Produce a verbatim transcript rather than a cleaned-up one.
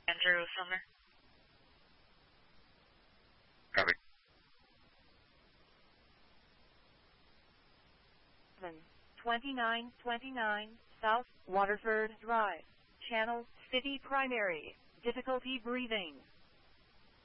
Andrew Sumner. Copy. twenty-nine twenty-nine South Waterford Drive, Channel City Primary, difficulty breathing.